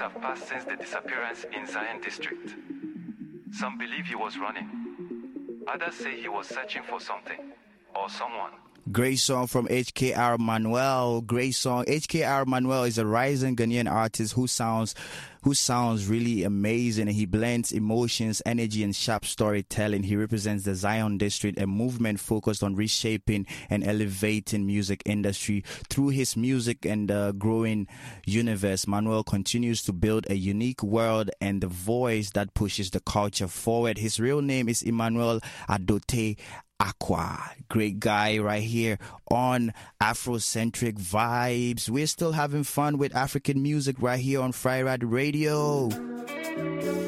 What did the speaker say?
have passed since the disappearance in Zion District. Some believe he was running. Others say he was searching for something or someone. Great song from HKR Manuel. Great song. HKR Manuel is a rising Ghanaian artist who sounds really amazing. He blends emotions, energy, and sharp storytelling. He represents the Zion District, a movement focused on reshaping and elevating music industry. Through his music and the growing universe, Manuel continues to build a unique world and the voice that pushes the culture forward. His real name is Emmanuel Adote Aqua. Great guy right here on Afrocentric Vibes. We're still having fun with African music right here on Fry Rad Radio.